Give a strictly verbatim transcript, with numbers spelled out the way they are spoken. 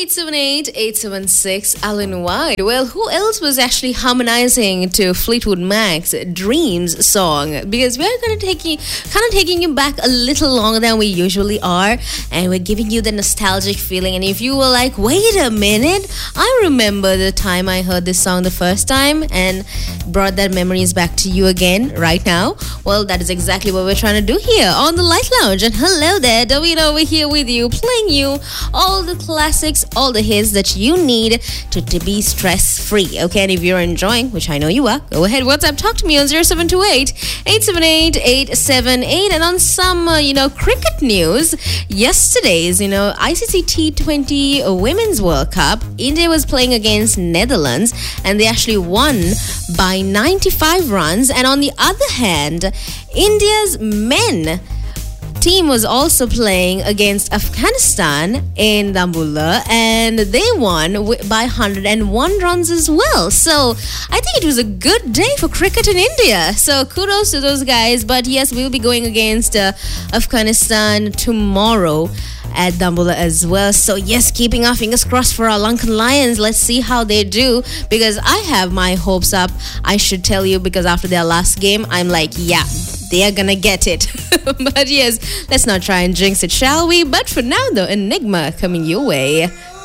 eight seven eight, eight seven six, Alan White. Well, who else was actually harmonizing to Fleetwood Mac's Dreams song? Because we're going to take you, kind of taking you back a little longer than we usually are, and we're giving you the nostalgic feeling. And if you were like, wait a minute, I remember the time I heard this song the first time and brought that memories back to you again right now, well, that is exactly what we're trying to do here on the Light Lounge. And hello there, Davina over here with you, playing you all the classics, all the hits that you need to, to be stress-free, okay? And if you're enjoying, which I know you are, go ahead, WhatsApp, talk to me on zero seven two eight, eight seven eight, eight seven eight. And on some, uh, you know, cricket news, yesterday's, you know, I C C T twenty Women's World Cup, India was playing against Netherlands, and they actually won by ninety-five runs. And on the other hand, India's men team was also playing against Afghanistan in Dambulla, and they won by one hundred one runs as well. So I think it was a good day for cricket in India. So kudos to those guys. But yes, we'll be going against uh, Afghanistan tomorrow at Dambulla as well. So yes, keeping our fingers crossed for our Lankan Lions. Let's see how they do, because I have my hopes up, I should tell you, because after their last game, I'm like, yeah, they are gonna get it. But yes, let's not try and jinx it, shall we? But for now though, Enigma coming your way.